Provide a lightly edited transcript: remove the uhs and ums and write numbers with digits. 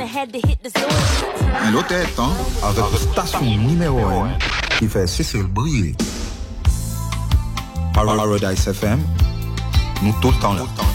Un autre temps avec station numéro 1 qui fait Cécile briller. Paradise FM, nous tout le temps là.